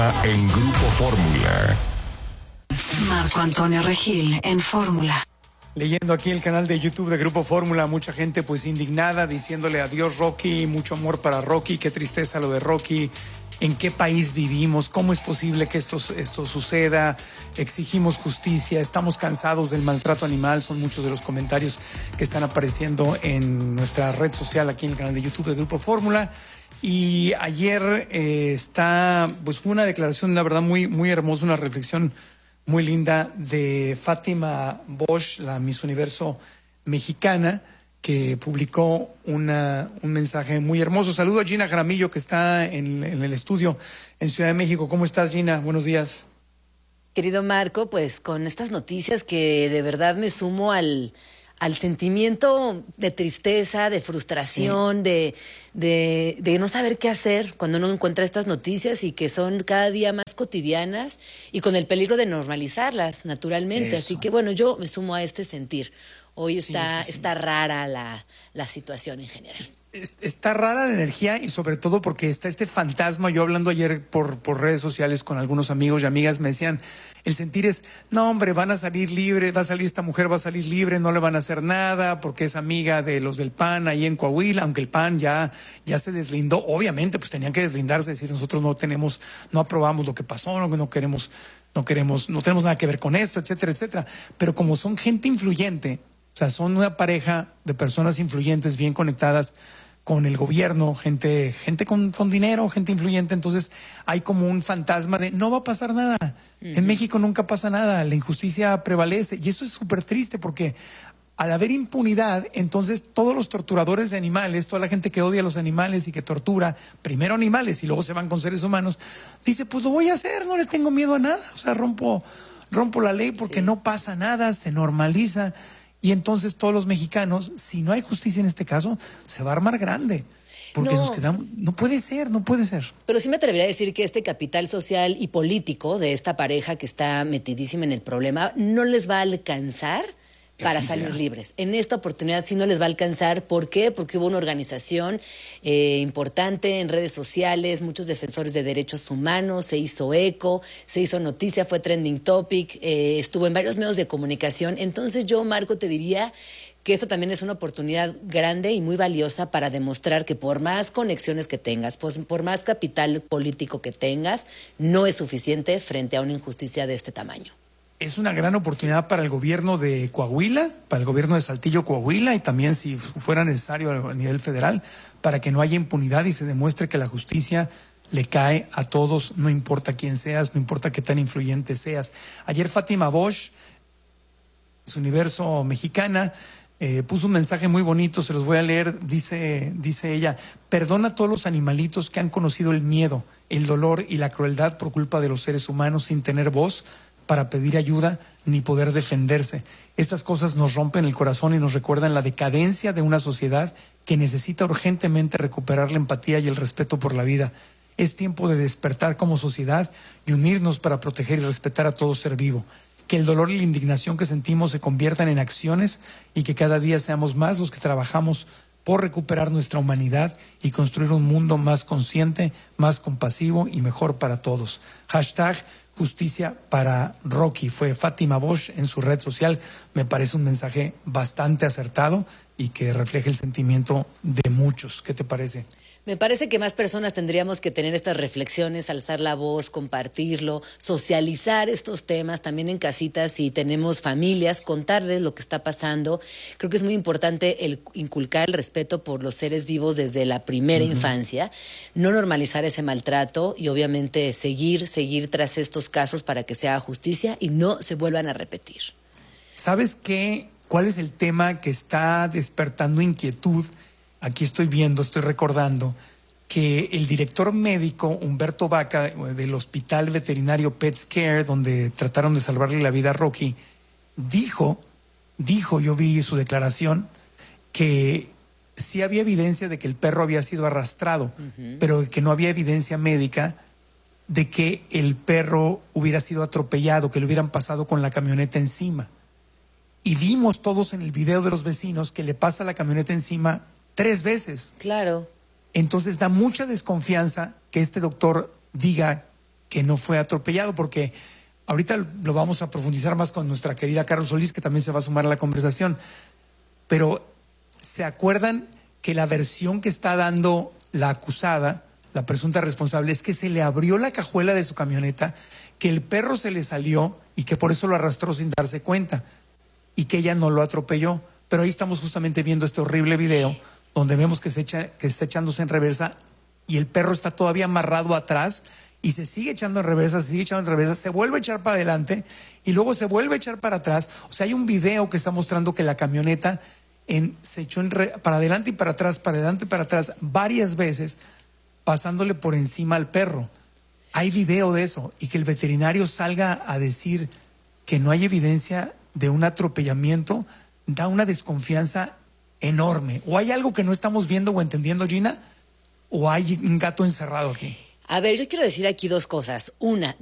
En Grupo Fórmula. Marco Antonio Regil en Fórmula. Leyendo aquí el canal de YouTube de Grupo Fórmula, mucha gente pues indignada, diciéndole adiós Rocky, mucho amor para Rocky, qué tristeza lo de Rocky, en qué país vivimos, cómo es posible que esto suceda, exigimos justicia, estamos cansados del maltrato animal, son muchos de los comentarios que están apareciendo en nuestra red social aquí en el canal de YouTube de Grupo Fórmula. Y ayer está pues una declaración, la verdad, muy, muy hermosa, una reflexión muy linda de Fátima Bosch, la Miss Universo mexicana, que publicó un mensaje muy hermoso. Saludo a Gina Jaramillo, que está en el estudio en Ciudad de México. ¿Cómo estás, Gina? Buenos días. Querido Marco, pues con estas noticias que de verdad me sumo al sentimiento de tristeza, de frustración, sí, de no saber qué hacer cuando uno encuentra estas noticias y que son cada día más cotidianas y con el peligro de normalizarlas naturalmente. Eso. Así que bueno, yo me sumo a este sentir. Hoy está rara la situación en general. Está rara la energía y sobre todo porque está este fantasma. Yo hablando ayer por redes sociales con algunos amigos y amigas me decían, el sentir es, no hombre, van a salir libres, va a salir esta mujer, va a salir libre, no le van a hacer nada porque es amiga de los del PAN ahí en Coahuila, aunque el PAN ya se deslindó. Obviamente pues tenían que deslindarse, decir nosotros no aprobamos lo que pasó, no tenemos nada que ver con esto, etcétera, etcétera. Pero como son gente influyente, o sea, son una pareja de personas influyentes, bien conectadas con el gobierno, gente con dinero, gente influyente. Entonces hay como un fantasma de no va a pasar nada. En México nunca pasa nada, la injusticia prevalece. Y eso es súper triste porque al haber impunidad, entonces todos los torturadores de animales, toda la gente que odia a los animales y que tortura primero animales y luego se van con seres humanos, dice, pues lo voy a hacer, no le tengo miedo a nada. O sea, rompo la ley porque no pasa nada, se normaliza. Y entonces todos los mexicanos, si no hay justicia en este caso, se va a armar grande. Porque nos quedamos, no puede ser. Pero sí me atrevería a decir que este capital social y político de esta pareja que está metidísima en el problema no les va a alcanzar para salir libres. En esta oportunidad sí no les va a alcanzar. ¿Por qué? Porque hubo una organización importante en redes sociales, muchos defensores de derechos humanos, se hizo eco, se hizo noticia, fue trending topic, estuvo en varios medios de comunicación. Entonces yo, Marco, te diría que esto también es una oportunidad grande y muy valiosa para demostrar que por más conexiones que tengas, pues, por más capital político que tengas, no es suficiente frente a una injusticia de este tamaño. Es una gran oportunidad para el gobierno de Coahuila, para el gobierno de Saltillo, Coahuila, y también si fuera necesario a nivel federal, para que no haya impunidad y se demuestre que la justicia le cae a todos, no importa quién seas, no importa qué tan influyente seas. Ayer Fátima Bosch, Miss Universo mexicana, puso un mensaje muy bonito, se los voy a leer, dice ella, perdona a todos los animalitos que han conocido el miedo, el dolor y la crueldad por culpa de los seres humanos sin tener voz para pedir ayuda ni poder defenderse. Estas cosas nos rompen el corazón y nos recuerdan la decadencia de una sociedad que necesita urgentemente recuperar la empatía y el respeto por la vida. Es tiempo de despertar como sociedad y unirnos para proteger y respetar a todo ser vivo. Que el dolor y la indignación que sentimos se conviertan en acciones y que cada día seamos más los que trabajamos por recuperar nuestra humanidad y construir un mundo más consciente, más compasivo y mejor para todos. #Justicia para Rocky. Fue Fátima Bosch en su red social. Me parece un mensaje bastante acertado y que refleja el sentimiento de muchos. ¿Qué te parece? Me parece que más personas tendríamos que tener estas reflexiones, alzar la voz, compartirlo, socializar estos temas también en casitas. Si tenemos familias, contarles lo que está pasando. Creo que es muy importante el inculcar el respeto por los seres vivos desde la primera infancia, no normalizar ese maltrato y obviamente seguir tras estos casos para que se haga justicia y no se vuelvan a repetir. ¿Sabes qué? ¿Cuál es el tema que está despertando inquietud? Aquí estoy recordando que el director médico Humberto Vaca del Hospital Veterinario Pets Care, donde trataron de salvarle la vida a Rocky, dijo, yo vi su declaración, que sí había evidencia de que el perro había sido arrastrado, pero que no había evidencia médica de que el perro hubiera sido atropellado, que le hubieran pasado con la camioneta encima. Y vimos todos en el video de los vecinos que le pasa la camioneta encima 3 veces. Claro. Entonces da mucha desconfianza que este doctor diga que no fue atropellado, porque ahorita lo vamos a profundizar más con nuestra querida Carol Solís, que también se va a sumar a la conversación. Pero ¿se acuerdan que la versión que está dando la acusada, la presunta responsable, es que se le abrió la cajuela de su camioneta, que el perro se le salió y que por eso lo arrastró sin darse cuenta y que ella no lo atropelló? Pero ahí estamos justamente viendo este horrible video donde vemos que está echándose en reversa y el perro está todavía amarrado atrás y se sigue echando en reversa, se vuelve a echar para adelante y luego se vuelve a echar para atrás. O sea, hay un video que está mostrando que la camioneta se echó para adelante y para atrás, para adelante y para atrás varias veces, pasándole por encima al perro. Hay video de eso, y que el veterinario salga a decir que no hay evidencia de un atropellamiento da una desconfianza enorme. ¿O hay algo que no estamos viendo o entendiendo, Gina? ¿O hay un gato encerrado aquí? A ver, yo quiero decir aquí dos cosas. Una,